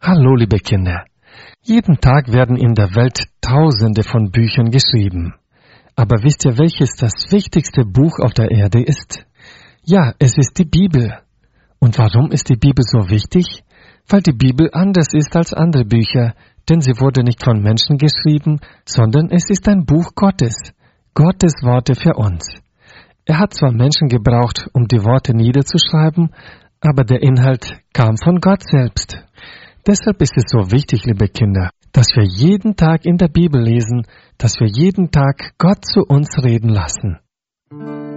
Hallo, liebe Kinder. Jeden Tag werden in der Welt Tausende von Büchern geschrieben. Aber wisst ihr, welches das wichtigste Buch auf der Erde ist? Ja, es ist die Bibel. Und warum ist die Bibel so wichtig? Weil die Bibel anders ist als andere Bücher, denn sie wurde nicht von Menschen geschrieben, sondern es ist ein Buch Gottes. Gottes Worte für uns. Er hat zwar Menschen gebraucht, um die Worte niederzuschreiben, aber der Inhalt kam von Gott selbst. Deshalb ist es so wichtig, liebe Kinder, dass wir jeden Tag in der Bibel lesen, dass wir jeden Tag Gott zu uns reden lassen.